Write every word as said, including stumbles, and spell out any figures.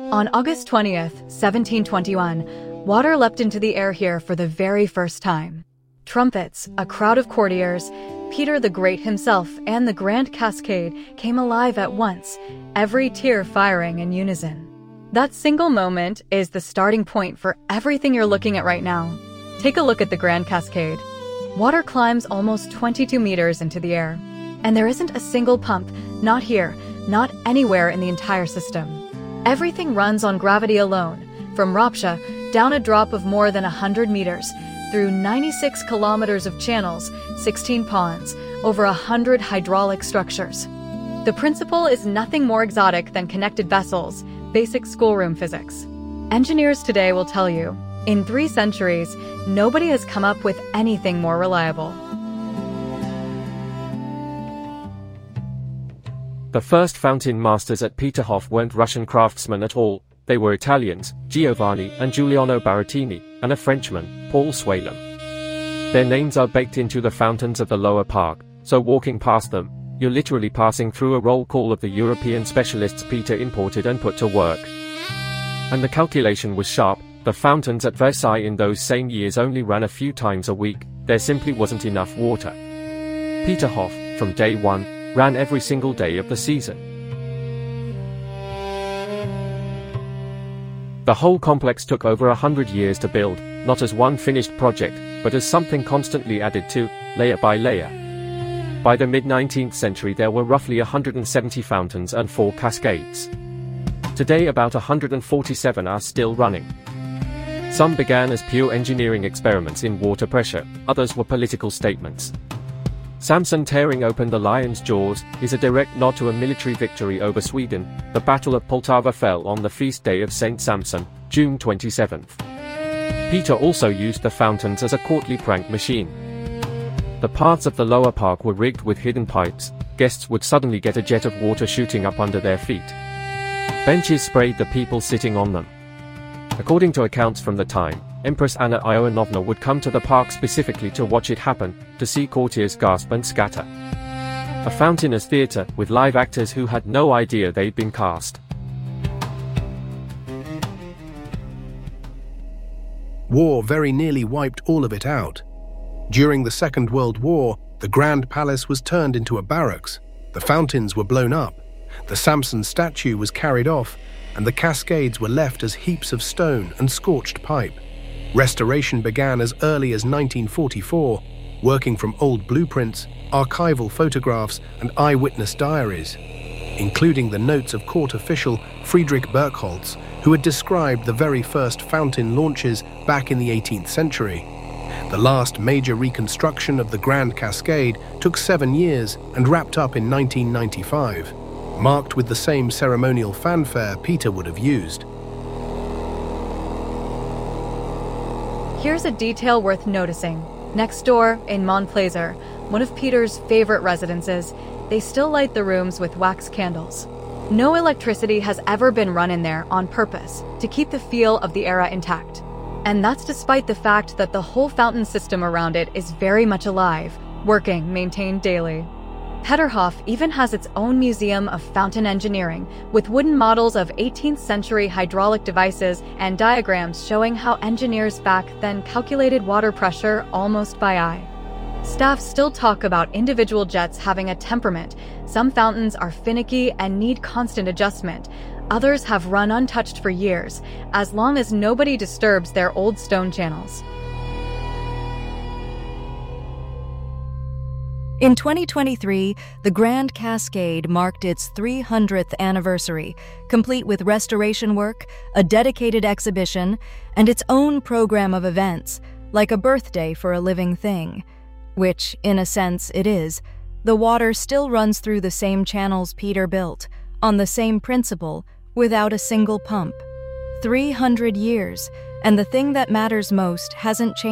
On August twentieth, seventeen twenty-one, water leapt into the air here for the very first time. Trumpets, a crowd of courtiers, Peter the Great himself, and the Grand Cascade came alive at once, every tear firing in unison. That single moment is the starting point for everything you're looking at right now. Take a look at the Grand Cascade. Water climbs almost twenty-two meters into the air. And there isn't a single pump, not here, not anywhere in the entire system. Everything runs on gravity alone, from Rapsha down a drop of more than one hundred meters, through ninety-six kilometers of channels, sixteen ponds, over one hundred hydraulic structures. The principle is nothing more exotic than connected vessels, basic schoolroom physics. Engineers today will tell you, in three centuries, nobody has come up with anything more reliable. The first fountain masters at Peterhof weren't Russian craftsmen at all, they were Italians, Giovanni and Giuliano Baratini, and a Frenchman, Paul Swalem. Their names are baked into the fountains of the lower park, so walking past them, you're literally passing through a roll call of the European specialists Peter imported and put to work. And the calculation was sharp. The fountains at Versailles in those same years only ran a few times a week, there simply wasn't enough water. Peterhof, from day one, ran every single day of the season. The whole complex took over a hundred years to build, not as one finished project, but as something constantly added to, layer by layer. By the mid-nineteenth century there were roughly one hundred seventy fountains and four cascades. Today about one hundred forty-seven are still running. Some began as pure engineering experiments in water pressure, others were political statements. Samson tearing open the lion's jaws is a direct nod to a military victory over Sweden. The Battle of Poltava fell on the feast day of Saint Samson, June twenty-seventh. Peter also used the fountains as a courtly prank machine. The paths of the lower park were rigged with hidden pipes. Guests would suddenly get a jet of water shooting up under their feet. Benches sprayed the people sitting on them. According to accounts from the time, Empress Anna Ioannovna would come to the park specifically to watch it happen, to see courtiers gasp and scatter. A fountain as theatre, with live actors who had no idea they'd been cast. War very nearly wiped all of it out. During the Second World War, the Grand Palace was turned into a barracks, the fountains were blown up, the Samson statue was carried off, and the cascades were left as heaps of stone and scorched pipe. Restoration began as early as nineteen forty-four, working from old blueprints, archival photographs, and eyewitness diaries, including the notes of court official Friedrich Birkholz, who had described the very first fountain launches back in the eighteenth century. The last major reconstruction of the Grand Cascade took seven years and wrapped up in nineteen ninety-five, marked with the same ceremonial fanfare Peter would have used. Here's a detail worth noticing. Next door, in Montplaisir, one of Peter's favorite residences, they still light the rooms with wax candles. No electricity has ever been run in there on purpose to keep the feel of the era intact. And that's despite the fact that the whole fountain system around it is very much alive, working, maintained daily. Peterhof even has its own museum of fountain engineering, with wooden models of eighteenth century hydraulic devices and diagrams showing how engineers back then calculated water pressure almost by eye. Staff still talk about individual jets having a temperament. Some fountains are finicky and need constant adjustment. Others have run untouched for years, as long as nobody disturbs their old stone channels. In twenty twenty-three, the Grand Cascade marked its three hundredth anniversary, complete with restoration work, a dedicated exhibition, and its own program of events, like a birthday for a living thing. Which, in a sense, it is. The water still runs through the same channels Peter built, on the same principle, without a single pump. three hundred years, and the thing that matters most hasn't changed.